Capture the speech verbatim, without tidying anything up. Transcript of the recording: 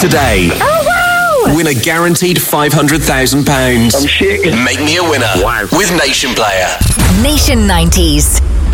today. Oh, wow! Win a guaranteed five hundred thousand pounds. I'm shaking. Make me a winner. Wow. With Nation Player. Nation nineties.